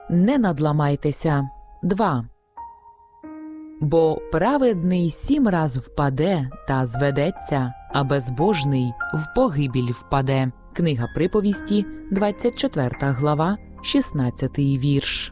Не надламайтеся. 2. Бо праведний 7 раз впаде та зведеться, а безбожний в погибіль впаде. Книга Приповісті, 24 глава, 16 вірш.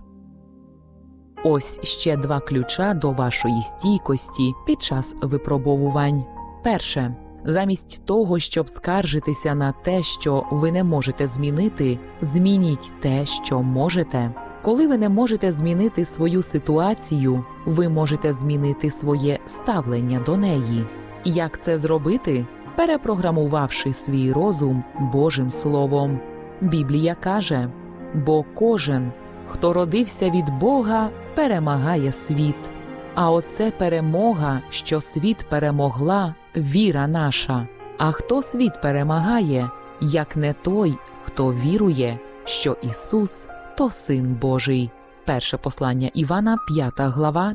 Ось ще 2 ключа до вашої стійкості під час випробовувань. Перше. Замість того, щоб скаржитися на те, що ви не можете змінити, змініть те, що можете. Коли ви не можете змінити свою ситуацію, ви можете змінити своє ставлення до неї. Як це зробити? Перепрограмувавши свій розум Божим Словом. Біблія каже: «Бо кожен, хто родився від Бога, перемагає світ. А оце перемога, що світ перемогла, віра наша. А хто світ перемагає, як не той, хто вірує, що Ісус – то Син Божий». Перше послання Івана, 5 глава,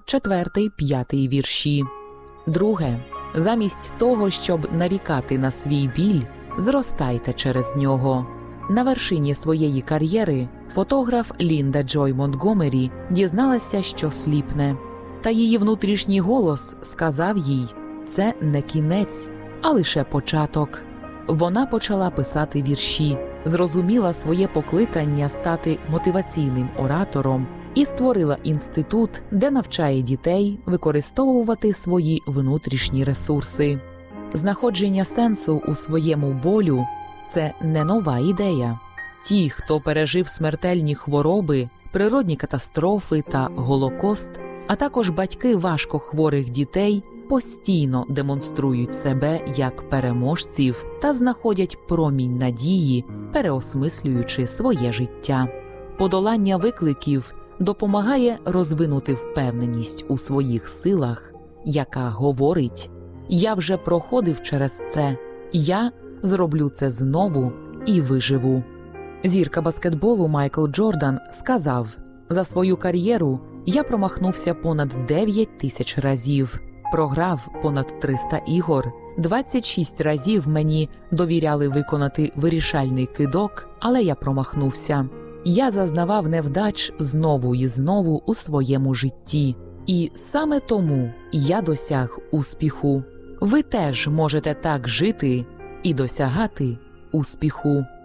4-5 вірші. Друге. Замість того, щоб нарікати на свій біль, зростайте через нього. На вершині своєї кар'єри фотограф Лінда Джой Монтгомері дізналася, що сліпне. Та її внутрішній голос сказав їй: це не кінець, а лише початок. Вона почала писати вірші, зрозуміла своє покликання стати мотиваційним оратором і створила інститут, де навчає дітей використовувати свої внутрішні ресурси. Знаходження сенсу у своєму болю – це не нова ідея. Ті, хто пережив смертельні хвороби, природні катастрофи та Голокост, а також батьки важкохворих дітей, постійно демонструють себе як переможців та знаходять промінь надії, переосмислюючи своє життя. Подолання викликів допомагає розвинути впевненість у своїх силах, яка говорить: «Я вже проходив через це, я зроблю це знову і виживу». Зірка баскетболу Майкл Джордан сказав: «За свою кар'єру я промахнувся понад 9 тисяч разів, програв понад 300 ігор, 26 разів мені довіряли виконати вирішальний кидок, але я промахнувся. Я зазнавав невдач знову і знову у своєму житті. І саме тому я досяг успіху. Ви теж можете так жити і досягати успіху».